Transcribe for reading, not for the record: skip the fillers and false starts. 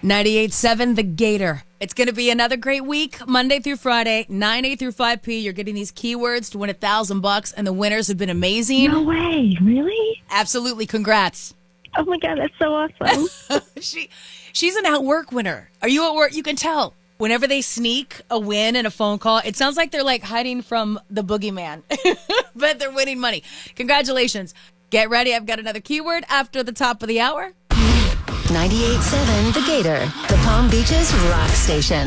98.7 The Gator. It's going to be another great week, Monday through Friday, 9A through 5P. You're getting these keywords to win $1,000, and the winners have been amazing. No way. Really? Absolutely. Congrats. Oh, my God. That's so awesome. She's an at-work winner. Are you at work? You can tell. Whenever they sneak a win in a phone call, it sounds like they're like hiding from the boogeyman, but they're winning money. Congratulations. Get ready. I've got another keyword after the top of the hour. 98.7 The Gator, the Palm Beaches rock station.